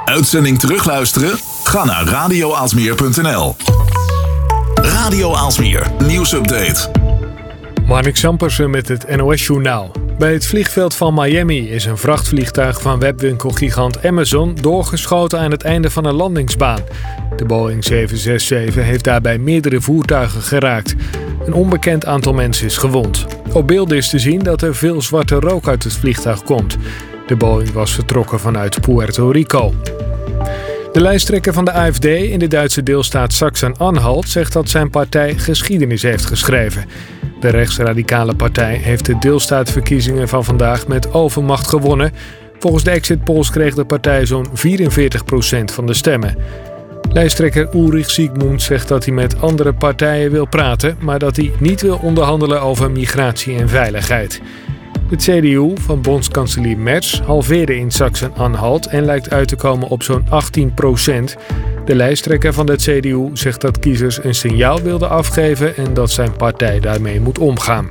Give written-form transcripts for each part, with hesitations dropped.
Uitzending terugluisteren? Ga naar radioaalsmeer.nl. Radio Aalsmeer, nieuwsupdate. Marnik Sampersen met het NOS-journaal. Bij het vliegveld van Miami is een vrachtvliegtuig van webwinkelgigant Amazon doorgeschoten aan het einde van een landingsbaan. De Boeing 767 heeft daarbij meerdere voertuigen geraakt. Een onbekend aantal mensen is gewond. Op beelden is te zien dat er veel zwarte rook uit het vliegtuig komt. De Boeing was vertrokken vanuit Puerto Rico. De lijsttrekker van de AfD in de Duitse deelstaat Sachsen-Anhalt zegt dat zijn partij geschiedenis heeft geschreven. De rechtsradicale partij heeft de deelstaatverkiezingen van vandaag met overmacht gewonnen. Volgens de exit polls kreeg de partij zo'n 44% van de stemmen. Lijsttrekker Ulrich Siegmund zegt dat hij met andere partijen wil praten, maar dat hij niet wil onderhandelen over migratie en veiligheid. De CDU van bondskanselier Merz halveerde in Sachsen-Anhalt en lijkt uit te komen op zo'n 18%. De lijsttrekker van de CDU zegt dat kiezers een signaal wilden afgeven en dat zijn partij daarmee moet omgaan.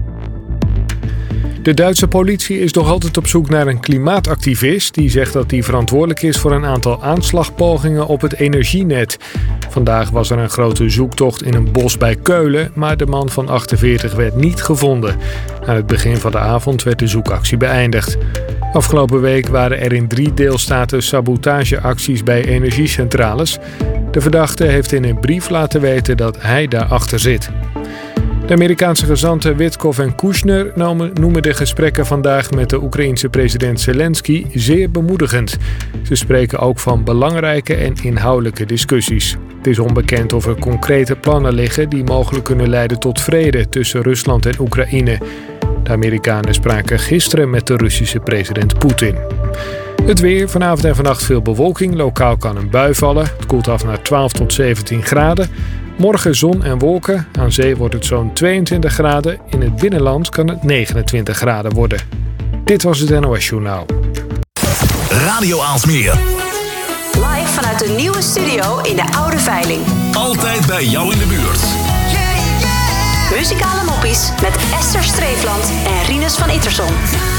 De Duitse politie is nog altijd op zoek naar een klimaatactivist die zegt dat hij verantwoordelijk is voor een aantal aanslagpogingen op het energienet. Vandaag was er een grote zoektocht in een bos bij Keulen, maar de man van 48 werd niet gevonden. Aan het begin van de avond werd de zoekactie beëindigd. Afgelopen week waren er in 3 deelstaten sabotageacties bij energiecentrales. De verdachte heeft in een brief laten weten dat hij daarachter zit. De Amerikaanse gezanten Witkoff en Kushner noemen de gesprekken vandaag met de Oekraïense president Zelensky zeer bemoedigend. Ze spreken ook van belangrijke en inhoudelijke discussies. Het is onbekend of er concrete plannen liggen die mogelijk kunnen leiden tot vrede tussen Rusland en Oekraïne. De Amerikanen spraken gisteren met de Russische president Poetin. Het weer, vanavond en vannacht veel bewolking. Lokaal kan een bui vallen. Het koelt af naar 12 tot 17 graden. Morgen zon en wolken. Aan zee wordt het zo'n 22 graden. In het binnenland kan het 29 graden worden. Dit was het NOS Journaal. Radio Aalsmeer. Live vanuit de nieuwe studio in de Oude Veiling. Altijd bij jou in de buurt. Muzikale moppies met Esther Streefland en Rinus van Itterson.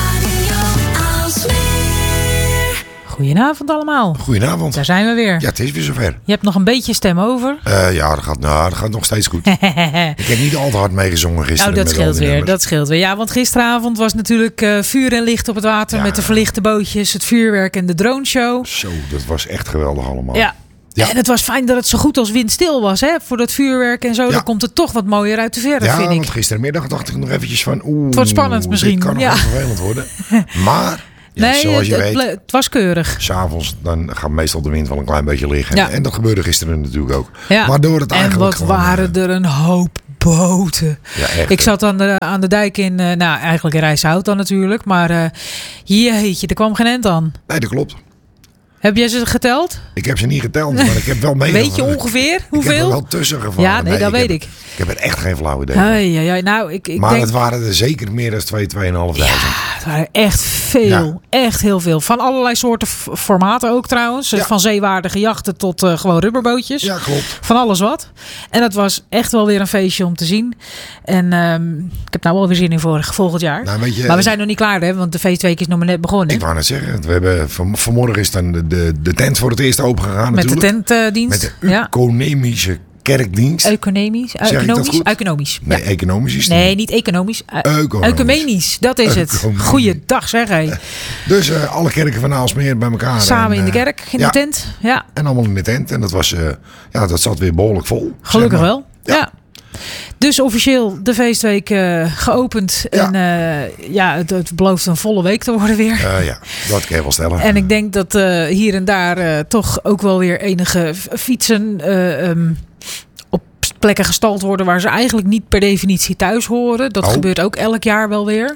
Goedenavond allemaal. Goedenavond. Daar zijn we weer. Ja, het is weer zover. Je hebt nog een beetje stem over. Ja, dat gaat nog steeds goed. Ik heb niet al te hard meegezongen gisteren. Nou, dat scheelt weer. Ja, want gisteravond was natuurlijk vuur en licht op het water. Ja. Met de verlichte bootjes, het vuurwerk en de droneshow. Zo, dat was echt geweldig allemaal. Ja. En het was fijn dat het zo goed als windstil was, hè? Voor dat vuurwerk en zo. Ja. Dan komt het toch wat mooier uit de verf, vind ik. Want gistermiddag dacht ik nog eventjes van... het wordt spannend misschien. Dit kan nog wel vervelend worden. Maar... Ja, nee, zoals je weet, het was keurig. 's avonds dan gaat meestal de wind wel een klein beetje liggen. Ja. En dat gebeurde gisteren natuurlijk ook. Ja. Waardoor het eigenlijk en wat waren er een hoop boten. Ja, echt, ik zat aan de dijk in, eigenlijk in Rijshout dan natuurlijk. Maar jeetje, er kwam geen end aan. Nee, dat klopt. Heb jij ze geteld? Ik heb ze niet geteld, maar ik heb wel meegevaren. Weet je ongeveer hoeveel? Ik heb er wel tussen gevaren. Ja, nee, dat weet ik. Ik heb er echt geen flauw idee. Ja. Nou, ik maar denk... het waren er zeker meer dan 2.500. Ja, het waren echt veel. Ja. Echt heel veel. Van allerlei soorten formaten ook trouwens. Ja. Van zeewaardige jachten tot gewoon rubberbootjes. Ja, klopt. Van alles wat. En het was echt wel weer een feestje om te zien. En ik heb nou wel weer zin in voor volgend jaar. Nou, weet je, maar we zijn nog niet klaar, hè? Want de feestweek is nog maar net begonnen. Ik wou net zeggen. We hebben vanmorgen is dan de tent voor het eerst open gegaan. Met natuurlijk. De tentdienst. Met de economische kerkdienst. Economisch? Nee, economisch is het. Nee, niet economisch. Ecumenisch, dat is het. Goeiedag zeg hé. Dus alle kerken van Aalsmeer bij elkaar. Samen in de kerk, in de tent. Ja. En allemaal in de tent. En dat was, dat zat weer behoorlijk vol. Gelukkig wel. Ja. Dus officieel de feestweek geopend. Ja. En het belooft een volle week te worden weer. Ja, dat kan je wel stellen. En ik denk dat hier en daar toch ook wel weer enige fietsen op plekken gestald worden waar ze eigenlijk niet per definitie thuis horen. Dat gebeurt ook elk jaar wel weer.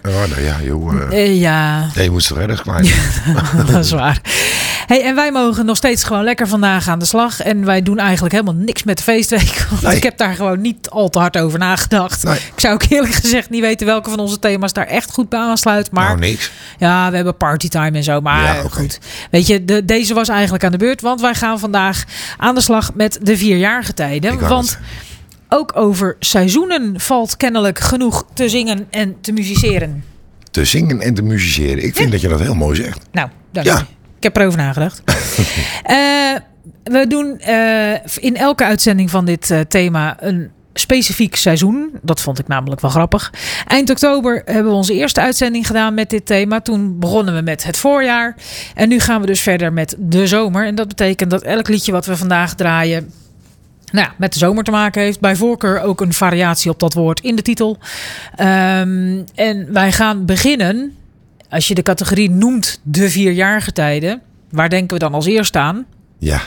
Je moet ze ergens kwijt. Dat is waar. Hey, en wij mogen nog steeds gewoon lekker vandaag aan de slag. En wij doen eigenlijk helemaal niks met de feestweek. Want ik heb daar gewoon niet al te hard over nagedacht. Nee. Ik zou ook eerlijk gezegd niet weten welke van onze thema's daar echt goed bij aansluit. Maar niks. Ja, we hebben partytime en zo. Maar goed. Weet je, deze was eigenlijk aan de beurt. Want wij gaan vandaag aan de slag met de 4-jaargetijden. Want ook over seizoenen valt kennelijk genoeg te zingen en te musiceren. Te zingen en te musiceren. Ik vind dat je dat heel mooi zegt. Nou, dank je. Ik heb erover nagedacht. We doen in elke uitzending van dit thema een specifiek seizoen. Dat vond ik namelijk wel grappig. Eind oktober hebben we onze eerste uitzending gedaan met dit thema. Toen begonnen we met het voorjaar. En nu gaan we dus verder met de zomer. En dat betekent dat elk liedje wat we vandaag draaien met de zomer te maken heeft. Bij voorkeur ook een variatie op dat woord in de titel. En wij gaan beginnen. Als je de categorie noemt de 4 jaargetijden. Waar denken we dan als eerst aan? Ja,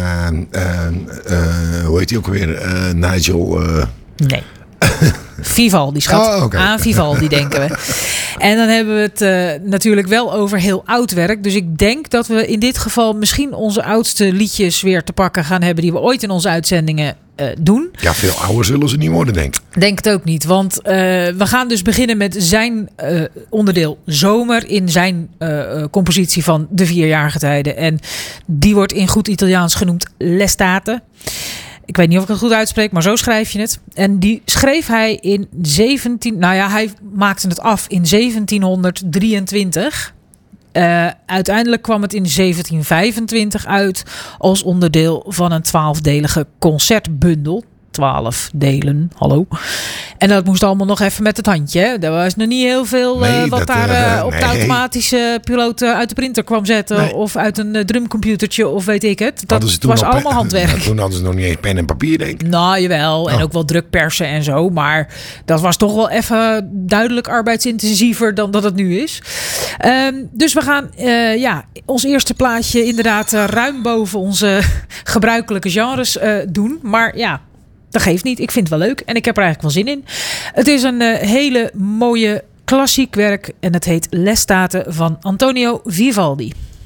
hoe heet die ook alweer? Nigel? Nee. Vivaldi, schat. Oh, okay. Aan Vivaldi denken we. En dan hebben we het natuurlijk wel over heel oud werk. Dus ik denk dat we in dit geval misschien onze oudste liedjes weer te pakken gaan hebben die we ooit in onze uitzendingen doen. Ja, veel ouder zullen ze niet worden, denk ik. Denk het ook niet. Want we gaan dus beginnen met zijn onderdeel zomer in zijn compositie van de 4 jaargetijden. En die wordt in goed Italiaans genoemd l'estate. Ik weet niet of ik het goed uitspreek, maar zo schrijf je het. En die schreef hij in hij maakte het af in 1723. Uiteindelijk kwam het in 1725 uit als onderdeel van een 12-delige concertbundel. 12 delen, hallo. En dat moest allemaal nog even met het handje. Hè? Er was nog niet heel veel op de automatische piloot uit de printer kwam zetten. Nee. Of uit een drumcomputertje of weet ik het. Dat was allemaal handwerk. Toen hadden ze nog niet eens pen en papier, denk ik. Nou, jawel. En ook wel drukpersen en zo. Maar dat was toch wel even duidelijk arbeidsintensiever dan dat het nu is. Dus we gaan ons eerste plaatje inderdaad ruim boven onze gebruikelijke genres doen. Maar ja, dat geeft niet. Ik vind het wel leuk. En ik heb er eigenlijk wel zin in. Het is een hele mooie klassiek werk. En het heet L'estate van Antonio Vivaldi.